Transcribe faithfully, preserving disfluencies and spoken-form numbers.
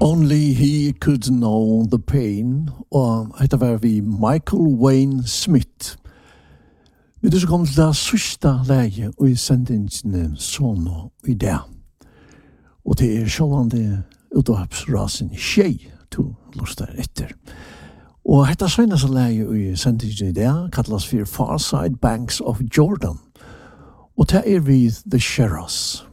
Only he could know the pain, og hetta var vi Michael Wayne Smith. Vi er så kommet til det sørste leie og i sendingene sånn og i det. Og det er sjålande utavhapsrasen i tjej to lustar etter. Og hetta søgnast leie og i sendingene i det kallas for Far Side Banks of Jordan. Og det er vi The Sherras.